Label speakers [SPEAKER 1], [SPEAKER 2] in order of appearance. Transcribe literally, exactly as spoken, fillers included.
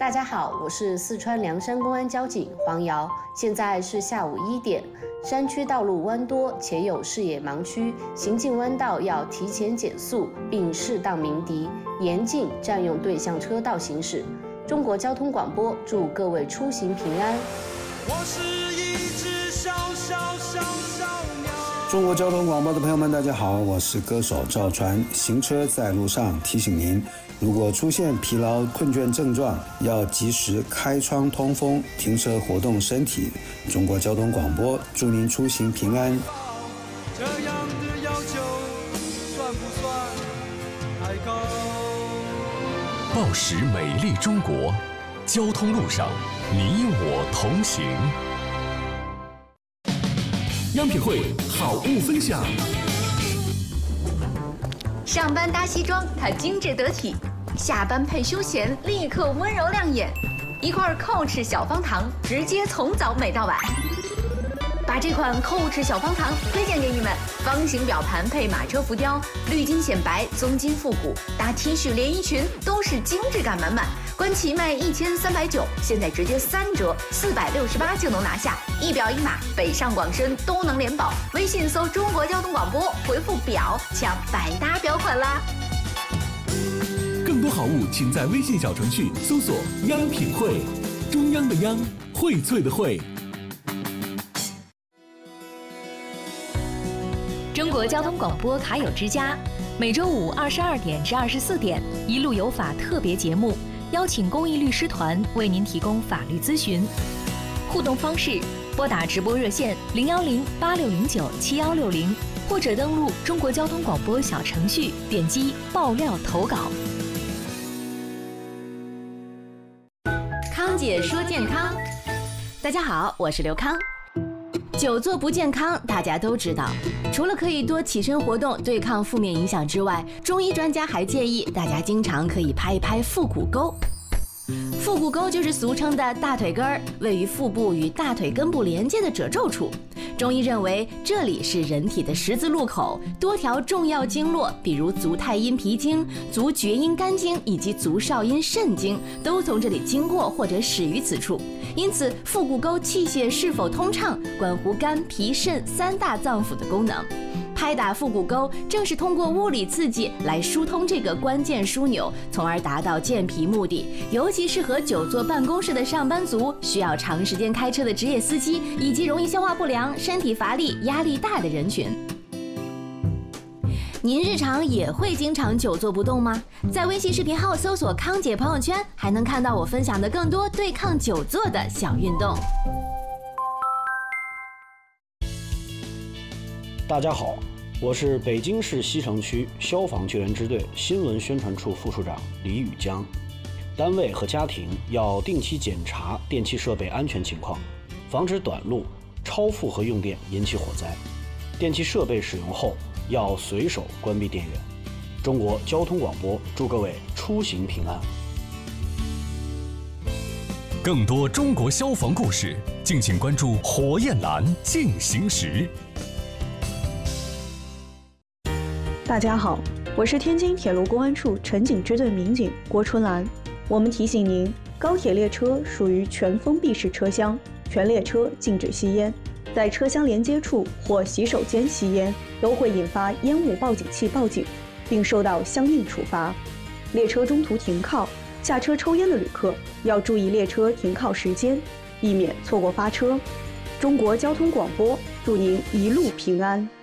[SPEAKER 1] 大家好，我是四川凉山公安交警黄瑶，现在是下午一点。山区道路弯多且有视野盲区，行进弯道要提前减速，并适当鸣笛，严禁占用对向车道行驶。中国交通广播祝各位出行平安。
[SPEAKER 2] 我是一只小小小小鸟。
[SPEAKER 3] 中国交通广播的朋友们，大家好，我是歌手赵传。行车在路上，提醒您，如果出现疲劳困倦症状，要及时开窗通风，停车活动身体。中国交通广播祝您出行平安。
[SPEAKER 2] 这样的要求算不算太高？
[SPEAKER 4] 报时美丽中国，交通路上你我同行。
[SPEAKER 5] 央品汇好物分享。
[SPEAKER 6] 上班搭西装，它精致得体；下班配休闲，立刻温柔亮眼。一块Coach小方糖，直接从早美到晚。把这款Coach小方糖推荐给你们，方形表盘配马车浮雕，绿金显白，棕金复古，搭 T 恤连衣裙都是精致感满满。官旗卖一千三百九，现在直接三折，四百六十八就能拿下。一表一码，北上广深都能联保。微信搜中国交通广播，回复表抢百搭表款啦。
[SPEAKER 5] 更多好物，请在微信小程序搜索“央品汇”，中央的央，荟萃的荟。
[SPEAKER 7] 中国交通广播卡友之家，每周五二十二点至二十四点，一路有法特别节目，邀请公益律师团为您提供法律咨询。互动方式：拨打直播热线零幺零八六零九七幺六零，或者登录中国交通广播小程序，点击爆料投稿。
[SPEAKER 8] 康姐说健康，大家好，我是刘康。久坐不健康，大家都知道，除了可以多起身活动对抗负面影响之外，中医专家还建议大家经常可以拍一拍腹股沟。腹股沟就是俗称的大腿根儿，位于腹部与大腿根部连接的褶皱处。中医认为这里是人体的十字路口，多条重要经络，比如足太阴脾经、足厥阴肝经以及足少阴肾经，都从这里经过或者始于此处。因此，腹股沟气血是否通畅，关乎肝、脾、肾三大脏腑的功能。拍打腹股沟，正是通过物理刺激来疏通这个关键枢纽，从而达到健脾目的。尤其适合久坐办公室的上班族、需要长时间开车的职业司机，以及容易消化不良、身体乏力、压力大的人群。您日常也会经常久坐不动吗？在微信视频号搜索康姐朋友圈，还能看到我分享的更多对抗久坐的小运动。
[SPEAKER 9] 大家好，我是北京市西城区消防救援支队新闻宣传处副处长李宇江。单位和家庭要定期检查电气设备安全情况，防止短路、超负荷用电引起火灾。电气设备使用后要随手关闭电源。中国交通广播祝各位出行平安。
[SPEAKER 4] 更多中国消防故事，敬请关注火焰蓝进行时。
[SPEAKER 10] 大家好，我是天津铁路公安处城警支队民警郭春兰。我们提醒您，高铁列车属于全封闭式车厢，全列车禁止吸烟。在车厢连接处或洗手间吸烟，都会引发烟雾报警器报警，并受到相应处罚。列车中途停靠、下车抽烟的旅客要注意列车停靠时间，避免错过发车。中国交通广播祝您一路平安。